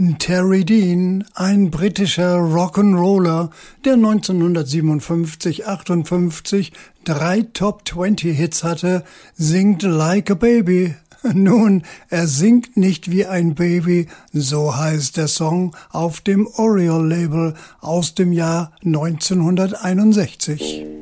Terry Dean, ein britischer Rock'n'Roller, der 1957-58 3 Top-20-Hits hatte, singt Like a Baby. Nun, er singt nicht wie ein Baby, so heißt der Song auf dem Oriole-Label aus dem Jahr 1961.